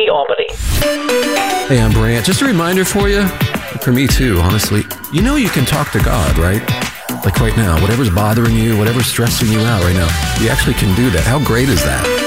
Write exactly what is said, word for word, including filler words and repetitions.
Albany, Albany. Hey, I'm Brant. Just a reminder for you, for me too, honestly. You know you can talk to God, right? Like right now, whatever's bothering you, whatever's stressing you out right now, you actually can do that. How great is that?